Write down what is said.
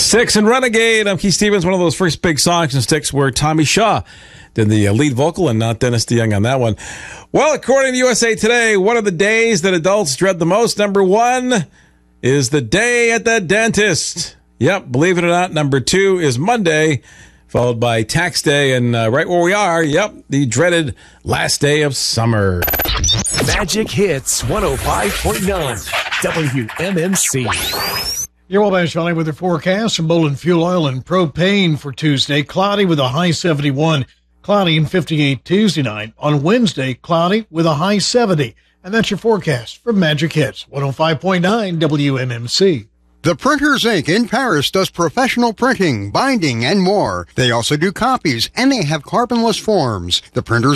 Styx and Renegade. I'm Keith Stevens. One of those first big songs in Styx where Tommy Shaw did the lead vocal and not Dennis DeYoung on that one. Well, according to USA Today, one of the days that adults dread the most, number one, is the day at the dentist. Yep, believe it or not, number two is Monday, followed by tax day, and right where we are, yep, the dreaded last day of summer. Magic Hits 105.9 WMMC. Your Well Valley weather forecast from Bolin Fuel Oil and Propane for Tuesday. Cloudy with a high 71. Cloudy and 58 Tuesday night. On Wednesday, cloudy with a high 70. And that's your forecast from Magic Hits 105.9 WMMC. The Printers Inc. in Paris does professional printing, binding, and more. They also do copies, and they have carbonless forms. The Printers